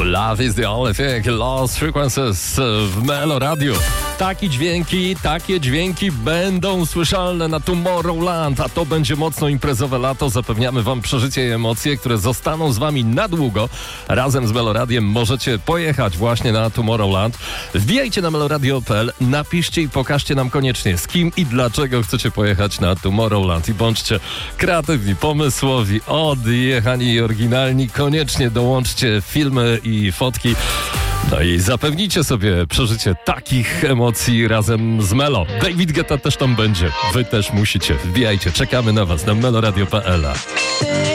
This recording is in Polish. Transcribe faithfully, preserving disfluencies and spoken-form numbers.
Love is the only thing, Lost Frequencies w Melo Radio. Takie dźwięki, takie dźwięki będą słyszalne na Tomorrowland, a to będzie mocno imprezowe lato. Zapewniamy wam przeżycie i emocje, które zostaną z wami na długo. Razem z Melo Radiem możecie pojechać właśnie na Tomorrowland. Wbijajcie na meloradio kropka p l, napiszcie i pokażcie nam koniecznie, z kim i dlaczego chcecie pojechać na Tomorrowland. I bądźcie kreatywni, pomysłowi, odjechani i oryginalni. Koniecznie dołączcie filmy i fotki. No i zapewnijcie sobie przeżycie takich emocji razem z Melo. David Guetta też tam będzie. Wy też musicie. Wbijajcie. Czekamy na was na meloradio kropka p l.